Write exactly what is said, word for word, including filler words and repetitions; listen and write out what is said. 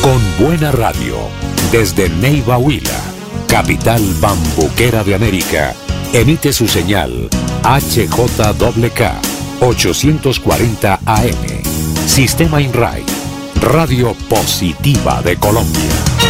Con buena radio, desde Neiva Huila, capital bambuquera de América, emite su señal H J K K ochocientos cuarenta A M. Sistema INRAI, Radio Positiva de Colombia.